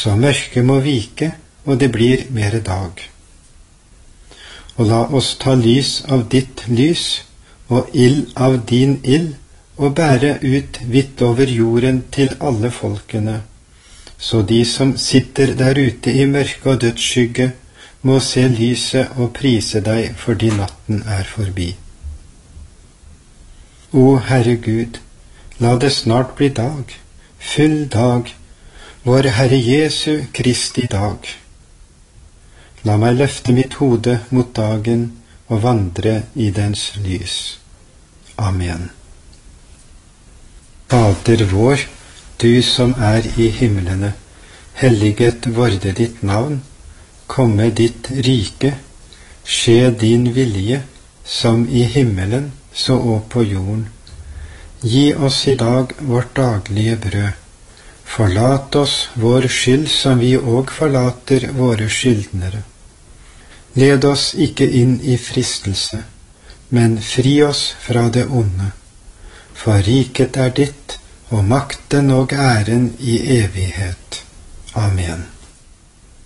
så mørket må vike, og det blir mer dag. Og la oss ta lys av ditt lys, og ild av din ild, og bære ut vidt over jorden til alle folkene, så de som sitter der ute i mørke og dødsskygge, må se lyset og prise deg fordi natten er forbi. O Herre Gud, la det snart bli dag, full dag, vår Herre Jesu Kristi dag. La meg løfte mitt hode mot dagen og vandre i dens lys. Amen. Fader vår, du som er i himlene, helliget vorde ditt navn, komme ditt rike, skje din vilje, som i himmelen, så og på jorden. Gi oss i dag vårt daglige brød. Forlat oss vår skyld, som vi og forlater våre skyldnere. Led oss ikke inn i fristelse, men fri oss fra det onde. For riket er ditt, og makten og æren i evighet. Amen.